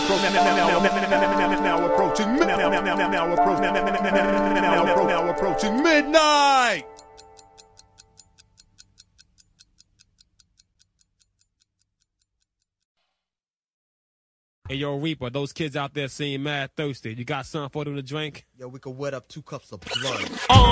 approaching midnight. Hey, yo, Reaper, those kids out there seem mad thirsty. You got something for them to drink? Yo, we could wet up 2 cups of blood.